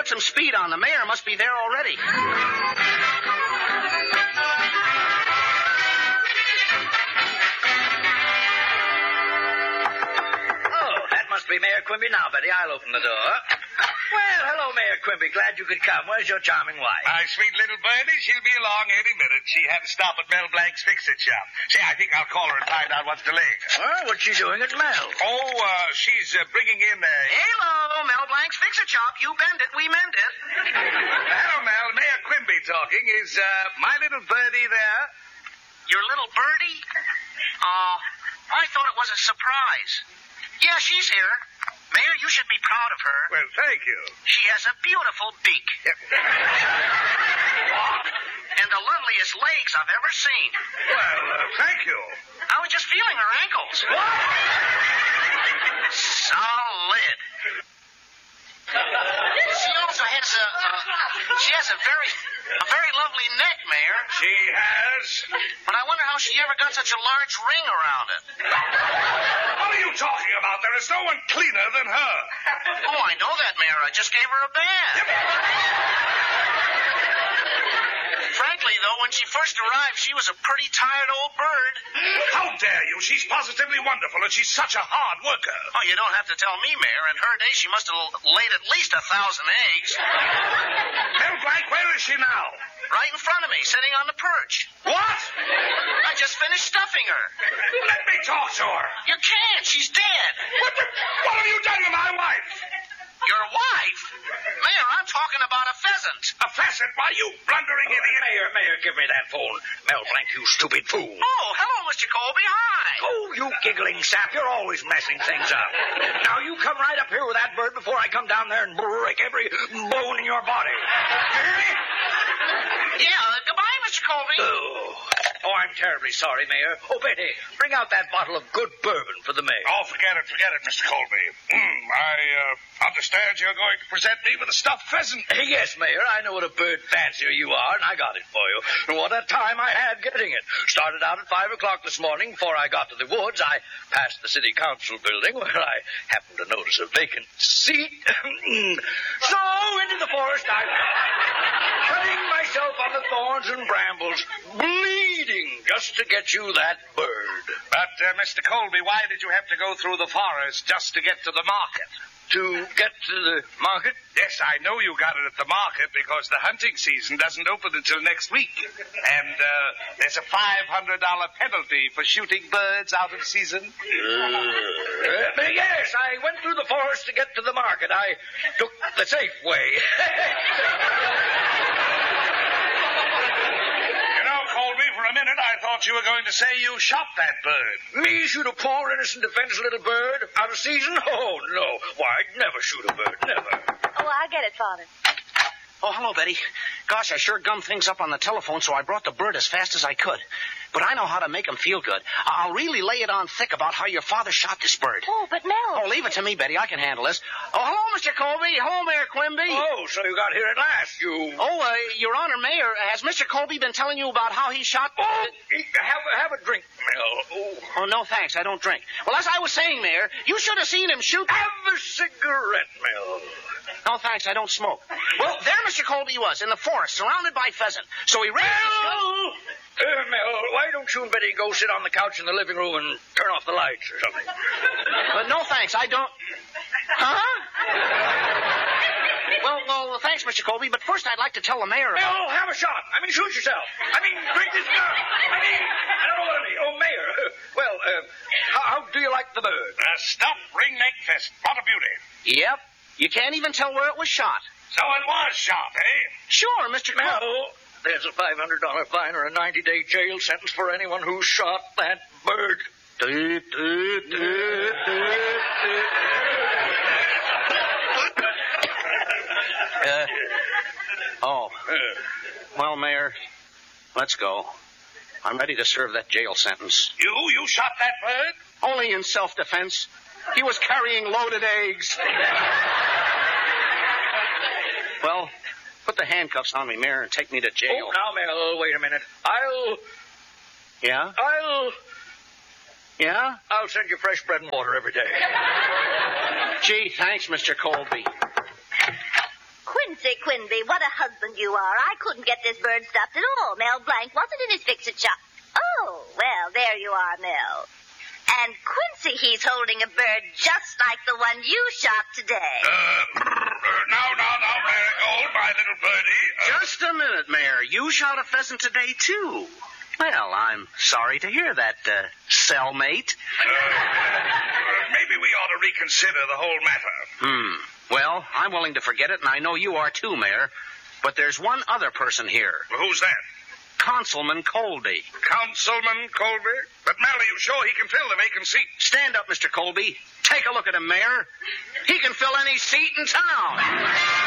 put some speed on. The mayor must be there already. Must be Mayor Quimby now, Betty. I'll open the door. Well, hello, Mayor Quimby. Glad you could come. Where's your charming wife? My sweet little birdie. She'll be along any minute. She had to stop at Mel Blank's Fix-It shop. Say, I think I'll call her and find out what's delaying her. Well, what's she doing at Mel? She's bringing in a... Hello, Mel Blank's Fix-It shop. You bend it, we mend it. Hello, Mel. Mayor Quimby talking. Is my little birdie there? Your little birdie? I thought it was a surprise. Yeah, she's here. Mayor, you should be proud of her. Well, thank you. She has a beautiful beak. And the loveliest legs I've ever seen. Well, thank you. I was just feeling her ankles. Solid. She also has a very lovely neck, Mayor. She has? But I wonder how she ever got such a large ring around it. What are you talking about? There is no one cleaner than her. Oh, I know that, Mayor. I just gave her a bath. Frankly, though, when she first arrived, she was a pretty tired old bird. How dare you? She's positively wonderful, and she's such a hard worker. Oh, you don't have to tell me, Mayor. In her day, she must have laid at least 1,000 eggs. Mel Blank, where is she now? Right in front of me, sitting on the perch. What? I just finished stuffing her. Let me talk to her. You can't. She's dead. What have you done to my wife? Your wife? Mayor, I'm talking about a pheasant. A pheasant? Why, you blundering idiot. Mayor, give me that phone. Mel Blank, you stupid fool. Oh, hello, Mr. Colby. Hi. Oh, you giggling sap. You're always messing things up. Now, you come right up here with that bird before I come down there and break every bone in your body. Yeah, goodbye, Mr. Colby. Oh, I'm terribly sorry, Mayor. Oh, Betty, bring out that bottle of good bourbon for the mayor. Oh, forget it, Mr. Colby. I understand you're going to present me with a stuffed pheasant. Yes, Mayor, I know what a bird fancier you are, and I got it for you. And what a time I had getting it. Started out at 5 o'clock this morning. Before I got to the woods, I passed the city council building where I happened to notice a vacant seat. So into the forest I went, cutting myself on the thorns and brambles, bleeding just to get you that bird. But, Mr. Colby, why did you have to go through the forest just to get to the market? To get to the market? Yes, I know you got it at the market because the hunting season doesn't open until next week. And there's a $500 penalty for shooting birds out of season. Yes, I went through the forest to get to the market. I took the safe way. Colby, for a minute I thought you were going to say you shot that bird. Me shoot a poor, innocent, defenseless little bird out of season? Oh, no. Why, I'd never shoot a bird, never. Oh, I'll get it, Father. Oh, hello, Betty. Gosh, I sure gummed things up on the telephone, so I brought the bird as fast as I could. But I know how to make him feel good. I'll really lay it on thick about how your father shot this bird. Oh, but Mel... Oh, leave it to me, Betty. I can handle this. Oh, hello, Mr. Colby. Hello, Mayor Quimby. Oh, so you got here at last, you... Oh, Your Honor, Mayor, has Mr. Colby been telling you about how he shot... Oh, have a drink, Mel. Oh, no, thanks. I don't drink. Well, as I was saying, Mayor, you should have seen him shoot... Have a cigarette, Mel. No, thanks. I don't smoke. Well, there Mr. Colby was, in the forest, surrounded by pheasant. So he ran... Mel, why don't you and Betty go sit on the couch in the living room and turn off the lights or something? No, thanks. I don't... Huh? Well, thanks, Mr. Colby, but first I'd like to tell the mayor... Mel, have a shot. Shoot yourself. Drink this gun. I don't know what it is. Oh, Mayor. Well, how do you like the bird? A stuffed ringneck pheasant. What a beauty. Yep. You can't even tell where it was shot. So it was shot, eh? Sure, Mr. Mel, there's a $500 fine or a 90-day jail sentence for anyone who shot that bird. Well, Mayor, let's go. I'm ready to serve that jail sentence. You shot that bird? Only in self-defense. He was carrying loaded eggs. Well, put the handcuffs on me, Mayor, and take me to jail. Oh, now, Mel, wait a minute. Yeah? Yeah? I'll send you fresh bread and water every day. Gee, thanks, Mr. Colby. Quincy Quimby, what a husband you are. I couldn't get this bird stuffed at all. Mel Blanc wasn't in his fix-it shop. Oh, well, there you are, Mel. And Quincy, he's holding a bird just like the one you shot today. Now, Marigold, my little birdie. Just a minute, Mayor. You shot a pheasant today, too. Well, I'm sorry to hear that, cellmate. Maybe we ought to reconsider the whole matter. Well, I'm willing to forget it, and I know you are too, Mayor. But there's one other person here. Well, who's that? Councilman Colby. Councilman Colby? But, Mel, are you sure he can fill the vacant seat? Stand up, Mr. Colby. Take a look at him, Mayor. He can fill any seat in town.